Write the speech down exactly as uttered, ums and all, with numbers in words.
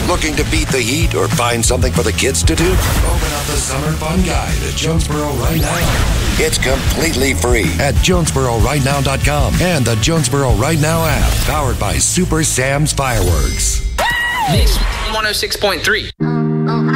Looking to beat the heat or find something for the kids to do? Open up the Summer Fun Guide at Jonesboro right now. It's completely free at Jonesboro Right Now dot com and the Jonesboro Right Now app, powered by Super Sam's Fireworks. Mix one oh six point three.